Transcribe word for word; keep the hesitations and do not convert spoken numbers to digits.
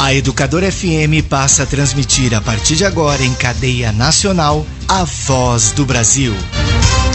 A Educadora F M passa a transmitir a partir de agora em cadeia nacional a Voz do Brasil.